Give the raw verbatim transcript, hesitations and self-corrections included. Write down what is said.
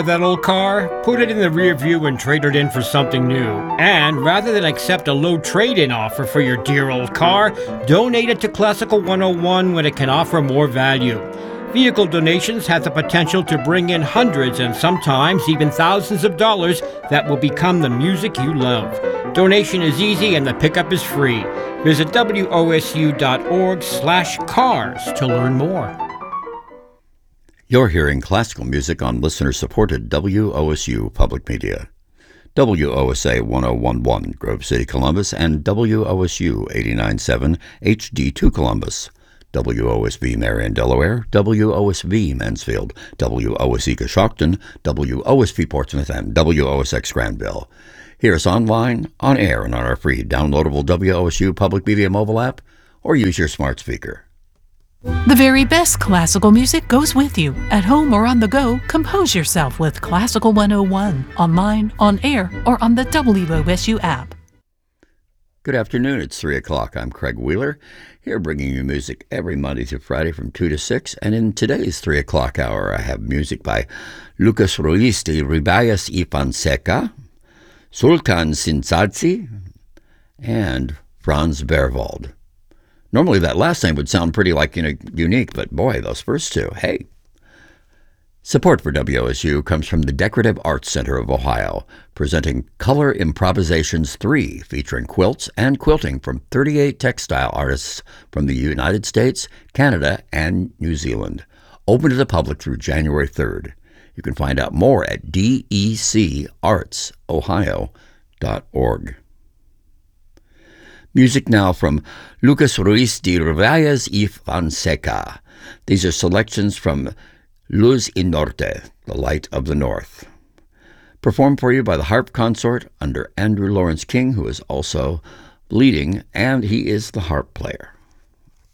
That old car? Put it in the rear view and trade it in for something new. And rather than accept a low trade-in offer for your dear old car, donate it to Classical one oh one when it can offer more value. Vehicle donations have the potential to bring in hundreds and sometimes even thousands of dollars that will become the music you love. Donation is easy and the pickup is free. Visit W O S U dot org slash cars to learn more. You're hearing classical music on listener-supported W O S U Public Media. W O S A one oh one point one Grove City, Columbus, and W O S U eighty-nine point seven H D two Columbus. W O S V Marion, Delaware, W O S V Mansfield, W O S E Coshocton, W O S V Portsmouth, and W O S X Granville. Hear us online, on air, and on our free downloadable W O S U Public Media mobile app, or use your smart speaker. The very best classical music goes with you. At home or on the go, compose yourself with Classical one oh one, online, on air, or on the W O S U app. Good afternoon, it's three o'clock. I'm Craig Wheeler, here bringing you music every Monday through Friday from two to six, and in today's three o'clock hour I have music by Lucas Ruiz de Ribayas y Fonseca, Sultan Sinsadzi, and Franz Berwald. Normally that last name would sound pretty like, you know, unique, but boy, those first two, hey. Support for W O S U comes from the Decorative Arts Center of Ohio, presenting Color Improvisations three, featuring quilts and quilting from thirty-eight textile artists from the United States, Canada, and New Zealand. Open to the public through January third. You can find out more at D E C arts ohio dot org. Music now from Lucas Ruiz de Ribayas y Fonseca. These are selections from Luz y Norte, the Light of the North. Performed for you by the Harp Consort under Andrew Lawrence King, who is also leading, and he is the harp player.